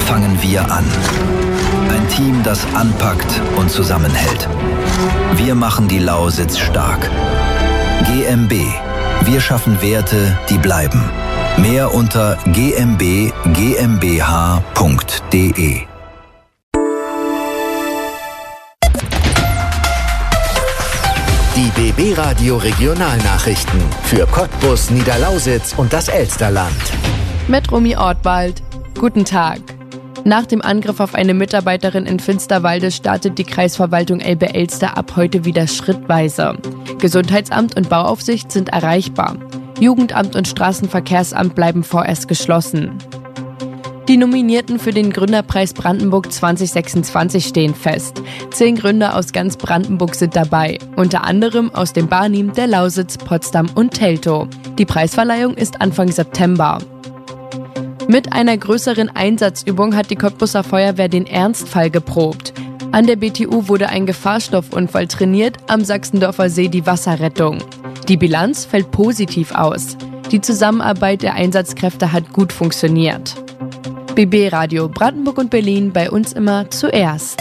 fangen wir an. Ein Team, das anpackt und zusammenhält. Wir machen die Lausitz stark. GmbH. Wir schaffen Werte, die bleiben. Mehr unter gmbgmbh.de. Die BB Radio Regionalnachrichten für Cottbus, Niederlausitz und das Elsterland. Mit Romy Ortwald. Guten Tag. Nach dem Angriff auf eine Mitarbeiterin in Finsterwalde startet die Kreisverwaltung Elbe-Elster ab heute wieder schrittweise. Gesundheitsamt und Bauaufsicht sind erreichbar. Jugendamt und Straßenverkehrsamt bleiben vorerst geschlossen. Die Nominierten für den Gründerpreis Brandenburg 2026 stehen fest. 10 Gründer aus ganz Brandenburg sind dabei, unter anderem aus dem Barnim, der Lausitz, Potsdam und Teltow. Die Preisverleihung ist Anfang September. Mit einer größeren Einsatzübung hat die Cottbuser Feuerwehr den Ernstfall geprobt. An der BTU wurde ein Gefahrstoffunfall trainiert, am Sachsendorfer See die Wasserrettung. Die Bilanz fällt positiv aus. Die Zusammenarbeit der Einsatzkräfte hat gut funktioniert. BB Radio Brandenburg und Berlin, bei uns immer zuerst.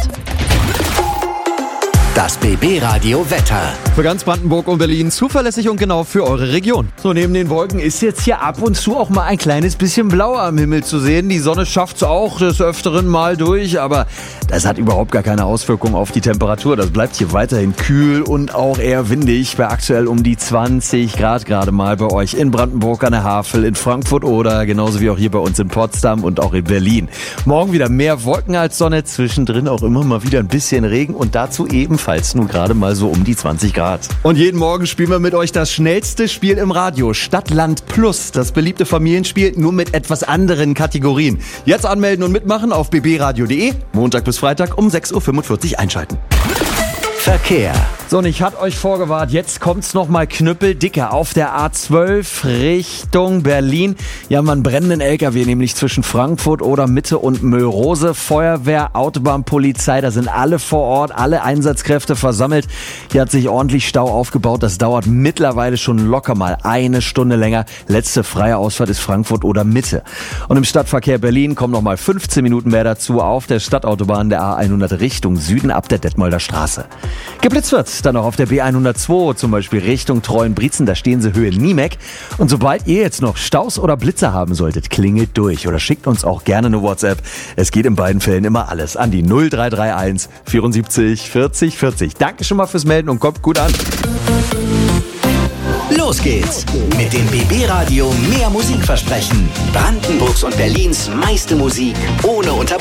Das BB Radio Wetter. Für ganz Brandenburg und Berlin zuverlässig und genau für eure Region. So, neben den Wolken ist jetzt hier ab und zu auch mal ein kleines bisschen blau am Himmel zu sehen. Die Sonne schafft es auch des Öfteren mal durch, aber das hat überhaupt gar keine Auswirkung auf die Temperatur. Das bleibt hier weiterhin kühl und auch eher windig bei aktuell um die 20 Grad gerade mal bei euch in Brandenburg an der Havel, in Frankfurt oder genauso wie auch hier bei uns in Potsdam und auch in Berlin. Morgen wieder mehr Wolken als Sonne, zwischendrin auch immer mal wieder ein bisschen Regen und dazu ebenfalls nun gerade mal so um die 20 Grad. Und jeden Morgen spielen wir mit euch das schnellste Spiel im Radio, Stadt-Land Plus, das beliebte Familienspiel, nur mit etwas anderen Kategorien. Jetzt anmelden und mitmachen auf bbradio.de, Montag bis Freitag um 6.45 Uhr einschalten. Verkehr. So, und ich hatte euch vorgewarnt, jetzt kommt's nochmal knüppeldicke auf der A12 Richtung Berlin. Hier haben wir einen brennenden LKW, nämlich zwischen Frankfurt oder Mitte und Mölrose. Feuerwehr, Autobahnpolizei, da sind alle vor Ort, alle Einsatzkräfte versammelt. Hier hat sich ordentlich Stau aufgebaut. Das dauert mittlerweile schon locker mal eine Stunde länger. Letzte freie Ausfahrt ist Frankfurt oder Mitte. Und im Stadtverkehr Berlin kommen nochmal 15 Minuten mehr dazu auf der Stadtautobahn der A100 Richtung Süden ab der Detmolder Straße. Geblitzt wird's dann noch auf der B102, zum Beispiel Richtung Treuenbrietzen, da stehen sie Höhe Niemek. Und sobald ihr jetzt noch Staus oder Blitzer haben solltet, klingelt durch oder schickt uns auch gerne eine WhatsApp. Es geht in beiden Fällen immer alles an die 0331 74 40 40. Danke schon mal fürs Melden und kommt gut an. Los geht's mit dem BB Radio mehr Musikversprechen. Brandenburgs und Berlins meiste Musik ohne Unterbrechung.